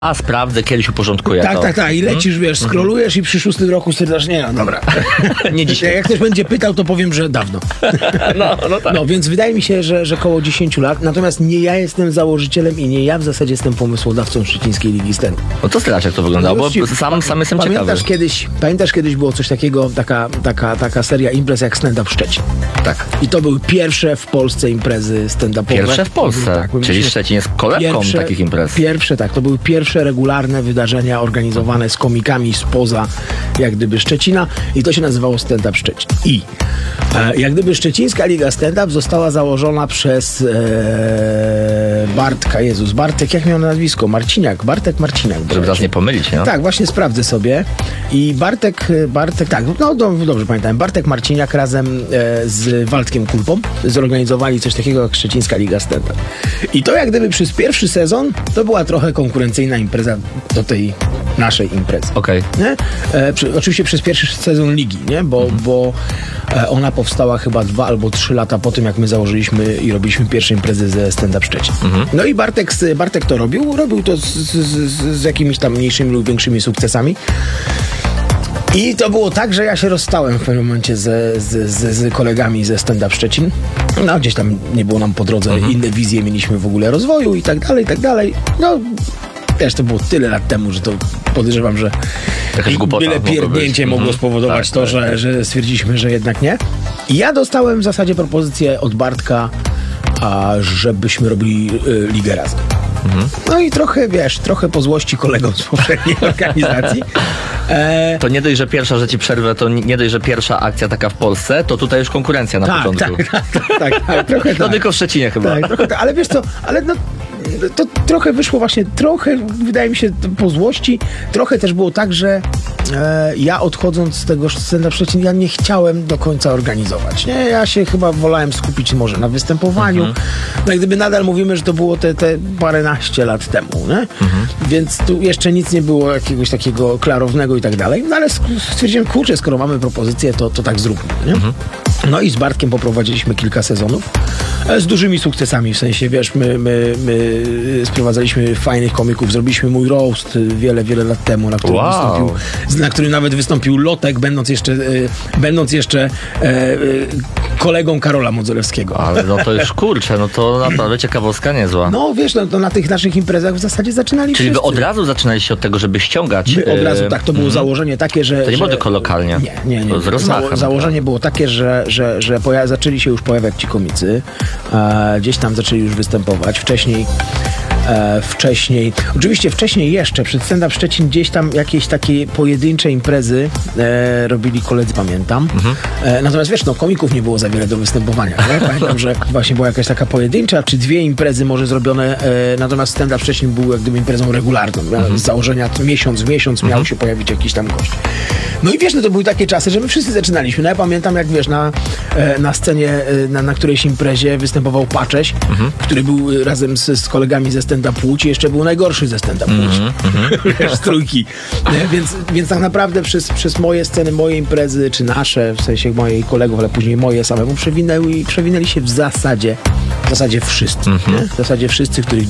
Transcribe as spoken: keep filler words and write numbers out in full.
A sprawdzę, kiedyś uporządkuję Tak, to. tak, tak. I lecisz, wiesz, skrolujesz i przy szóstym roku stwierdzasz, nie, no dobra. Nie dzisiaj. Jak ktoś będzie pytał, to powiem, że dawno. No, no tak. No, więc wydaje mi się, że, że koło dziesięć lat. Natomiast nie ja jestem założycielem i nie ja w zasadzie jestem pomysłodawcą Szczecińskiej Ligi Stand. No to stracz, jak to wyglądało, bo Właściwie- sam, sam jestem pamiętasz ciekawy. kiedyś, pamiętasz kiedyś było coś takiego, taka, taka, taka seria imprez jak Stand Up Szczecin. Tak. I to były pierwsze w Polsce imprezy stand-upowe. Pierwsze w Polsce, Tak, my czyli myśmy- Szczecin jest kolebką Pierwsze- takich imprez. Pierwsze, tak. To były pierwsze regularne wydarzenia organizowane z komikami spoza jak gdyby Szczecina i to się nazywało Stand Up Szczecin. I e, jak gdyby Szczecińska Liga Stand Up została założona przez e, Bartka, Jezus, Bartek, jak miał na nazwisko? Marciniak, Bartek Marciniak. Żeby bodajże. teraz nie pomylić, no? Tak, właśnie sprawdzę sobie. I Bartek, Bartek, tak, no do, dobrze pamiętam, Bartek Marciniak razem e, z Waldkiem Kulpą zorganizowali coś takiego jak Szczecińska Liga Stand Up. I to jak gdyby przez pierwszy sezon to była trochę konkurencyjna impreza do tej naszej imprezy. Okej. Nie? E, przy, oczywiście przez pierwszy sezon ligi, nie? Bo, Mhm. bo e, ona powstała chyba dwa albo trzy lata po tym, jak my założyliśmy i robiliśmy pierwsze imprezy ze Stand Up Szczecin. Mhm. No i Bartek, z- Bartek to robił, robił to z, z, z, z jakimiś tam mniejszymi lub większymi sukcesami. I to było tak, że ja się rozstałem w pewnym momencie ze, z, z, z kolegami ze Stand Up Szczecin. No gdzieś tam nie było nam po drodze, Mhm. inne wizje mieliśmy w ogóle rozwoju i tak dalej, i tak dalej. No wiesz, to było tyle lat temu, że to podejrzewam, że Jakaś głupota byle mogła być. pierdnięcie mogło Mhm. spowodować Tak, to, tak, że, tak. że stwierdziliśmy, że jednak nie. I ja dostałem w zasadzie propozycję od Bartka, a żebyśmy robili y, ligę razem. Mhm. No i trochę, wiesz, trochę po złości kolegom z poprzedniej organizacji. E, To nie dość, że pierwsza, że ci przerwę, to nie dość, że pierwsza akcja taka w Polsce, to tutaj już konkurencja na tak, początku. tak, tak, tak, tak, tak, trochę No tak. tylko w Szczecinie chyba. Tak, trochę tak, ale wiesz co, ale no, to trochę wyszło właśnie, trochę, wydaje mi się, po złości, trochę też było tak, że e, ja odchodząc z tego stand-up Szczecin, ja nie chciałem do końca organizować, nie? Ja się chyba wolałem skupić może na występowaniu, Mhm. no jak gdyby nadal mówimy, że to było te, te paręnaście lat temu, nie? Mhm. Więc tu jeszcze nic nie było jakiegoś takiego klarownego i tak dalej, no ale stwierdziłem, kurczę, skoro mamy propozycję, to, to tak zróbmy, nie? Mhm. No i z Bartkiem poprowadziliśmy kilka sezonów e, z dużymi sukcesami, w sensie, wiesz, my, my, my sprowadzaliśmy fajnych komików, zrobiliśmy mój roast wiele, wiele lat temu, na którym, Wow. wystąpił, na którym nawet wystąpił Lotek, będąc jeszcze, e, będąc jeszcze e, e, kolegą Karola Modzelewskiego. Ale no to już kurczę, no to naprawdę ciekawostka niezła. No wiesz, no, to na tych naszych imprezach w zasadzie zaczynali Czyli wy wszyscy. od razu zaczynaliście od tego, żeby ściągać... My od razu, e, tak, to było mhm. założenie takie, że... To nie było że- tylko lokalnie. Nie, nie, nie. To z rozmachem. Zało- założenie było takie, że, że, że poja- zaczęli się już pojawiać ci komicy. E, gdzieś tam zaczęli już występować. Wcześniej E, wcześniej, oczywiście wcześniej jeszcze, przed Stand Up Szczecin gdzieś tam jakieś takie pojedyncze imprezy e, robili koledzy, pamiętam. Mhm. E, natomiast wiesz, no komików nie było za wiele do występowania. Nie? Pamiętam, że właśnie była jakaś taka pojedyncza, czy dwie imprezy może zrobione, e, natomiast Stand Up Szczecin był jak gdyby imprezą regularną. Mhm. Z założenia t- miesiąc w miesiąc miał się pojawić jakiś tam gość. No i wiesz, no to były takie czasy, że my wszyscy zaczynaliśmy. No ja pamiętam, jak wiesz, na, e, na scenie, e, na, na którejś imprezie występował Pacześ, który był e, razem z, z kolegami ze stand-up Łódź i jeszcze był najgorszy ze stand-up Łódź. Wiesz, z trójki. Nie? Więc, więc tak naprawdę przez, przez moje sceny, moje imprezy, czy nasze, w sensie moich kolegów, ale później moje samemu, przewinęły, przewinęli się w zasadzie, w zasadzie wszyscy. Nie? W zasadzie wszyscy, których